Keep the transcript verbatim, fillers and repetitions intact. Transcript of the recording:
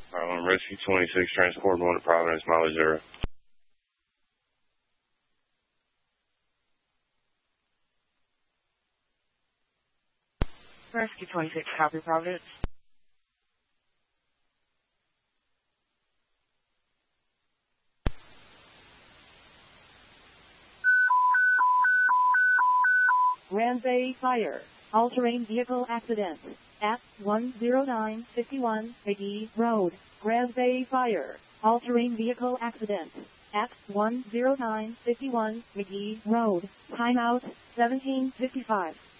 Um, Rescue twenty-six, transport one to Providence, mileage zero. Rescue twenty-six, copy Providence. Ramsay Fire. All-terrain vehicle accident at one oh nine fifty-one McGee Road. Ramsay Fire. All-terrain vehicle accident at one oh nine fifty-one McGee Road. Timeout seventeen fifty-five.